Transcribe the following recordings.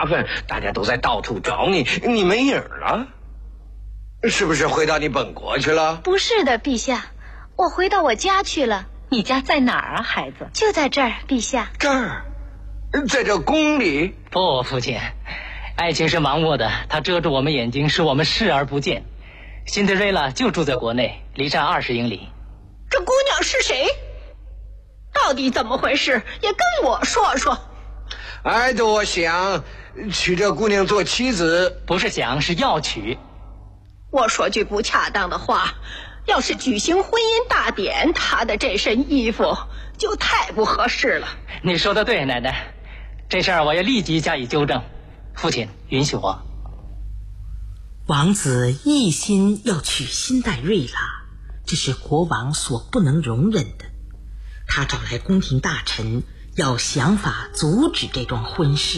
麻烦，大家都在到处找你，你没影了。是不是回到你本国去了？ 不是的，陛下，我回到我家去了。 你家在哪儿啊，孩子？ 就在这儿，陛下。 这儿，在这宫里？ 不，父亲，爱情是盲目的，它遮住我们眼睛，使我们视而不见。辛德瑞拉就住在国内，离这20英里。 这姑娘是谁？到底怎么回事？也跟我说说。 爱多想娶这姑娘做妻子。 不是想，是要娶。 我说句不恰当的话，要是举行婚姻大典，她的这身衣服就太不合适了。 你说的对，奶奶，这事儿我要立即加以纠正。父亲，允许我。 王子一心要娶辛黛瑞拉，这是国王所不能容忍的。他找来宫廷大臣，要想法阻止这桩婚事。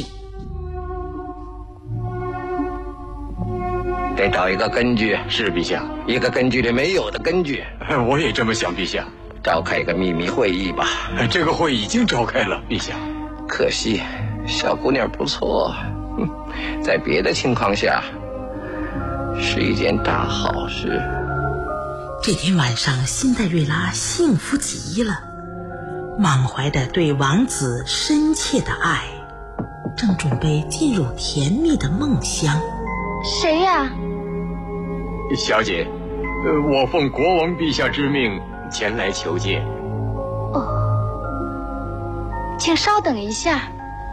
得找一个根据。 是陛下。 一个根据里没有的根据。 我也这么想，陛下。 召开一个秘密会议吧。 这个会已经召开了，陛下。 可惜小姑娘不错，在别的情况下是一件大好事。 这天晚上，辛黛瑞拉幸福极了，满怀着对王子深切的爱，正准备进入甜蜜的梦乡。 谁呀？ 小姐，我奉国王陛下之命前来求见。 哦，请稍等一下。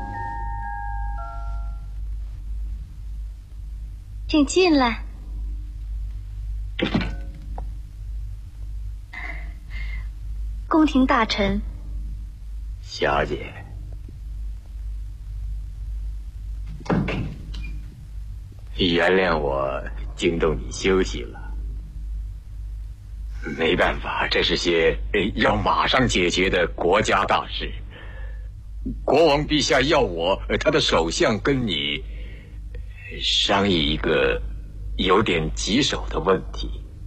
请进来。宫廷大臣。 小姐，原谅我惊动你休息了。没办法，这是些要马上解决的国家大事。国王陛下要我他的首相跟你商议一个有点棘手的问题。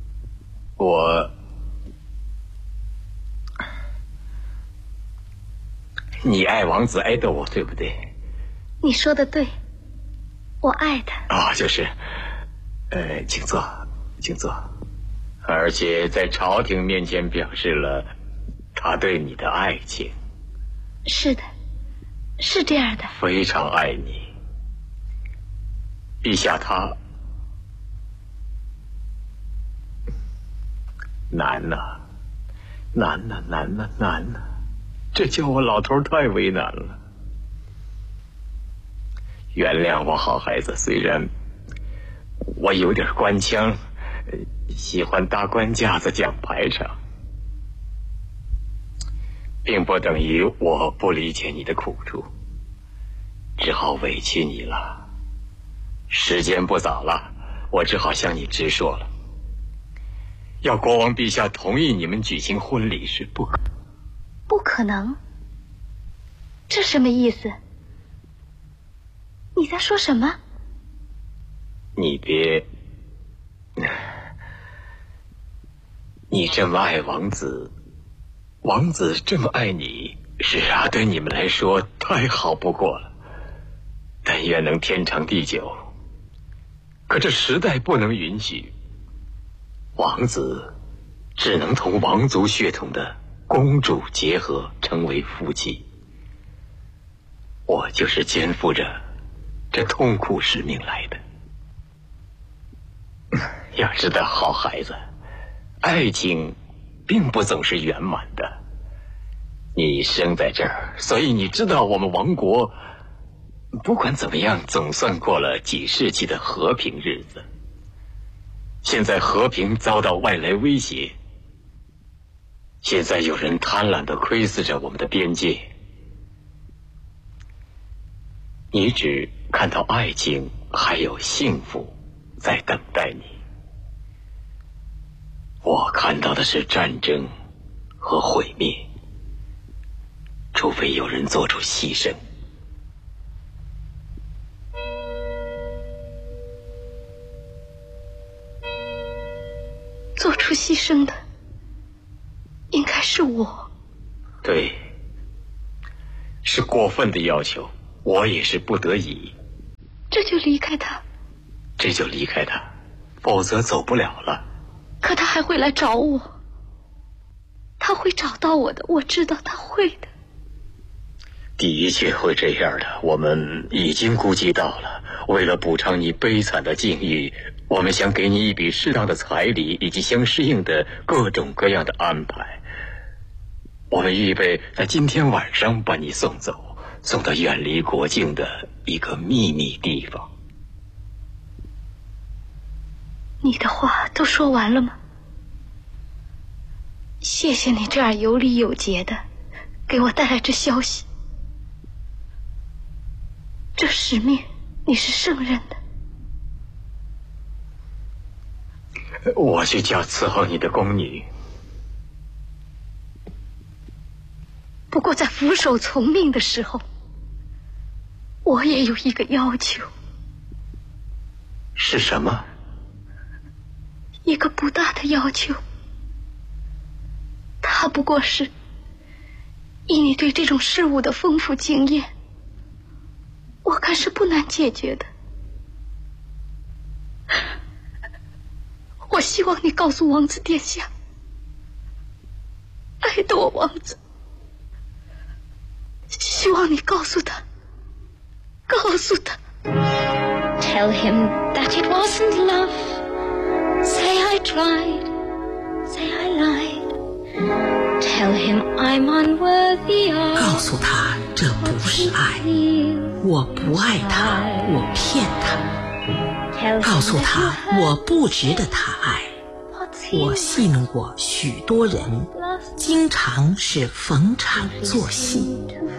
你爱王子爱豆，对不对？ 你说的对，我爱他。 就是，请坐，请坐。而且在朝廷面前表示了他对你的爱情。 是的，是这样的。 非常爱你。陛下他难呐，难呐，难呐，难呐，这叫我老头太为难了。原谅我，好孩子，虽然我有点官腔，喜欢搭官架子讲排场，并不等于我不理解你的苦处，只好委屈你了。时间不早了，我只好向你直说了。要国王陛下同意你们举行婚礼是不可能。这什么意思？你在说什么？ 你别，你这么爱王子，王子这么爱你，是啊，对你们来说太好不过了。但愿能天长地久。可这时代不能允许，王子只能同王族血统的公主结合，成为夫妻。我就是肩负着这痛苦使命来的。要知道，好孩子，爱情并不总是圆满的。你生在这儿，所以你知道我们王国不管怎么样，总算过了几世纪的和平日子。现在和平遭到外来威胁，现在有人贪婪地窥视着我们的边界。你只看到爱情还有幸福在等待你，我看到的是战争和毁灭，除非有人做出牺牲。 做出牺牲的应该是我。 对，是过分的要求，我也是不得已。 这就离开他。 这就离开他，否则走不了了。 可他还会来找我，他会找到我的，我知道他会的。 的确会这样的，我们已经估计到了。为了补偿你悲惨的境遇，我们想给你一笔适当的彩礼以及相适应的各种各样的安排。我们预备在今天晚上把你送走，送到远离国境的一个秘密地方。 你的话都说完了吗？谢谢你这样有礼有节的给我带来这消息。这使命你是胜任的。 我去叫伺候你的宫女。 不过在俯首从命的时候，我也有一个要求。 是什么？ 一个不大的要求，它不过是以你对这种事物的丰富经验，我看是不难解决的。我希望你告诉王子殿下，爱朵王子，希望你告诉他 Tell him that it wasn't love. Say I tried, say I lied. Tell him I'm unworthy of. 告诉他这不是爱，我不爱他，我骗他。告诉他我不值得他爱，我戏弄过许多人，经常是逢场作戏。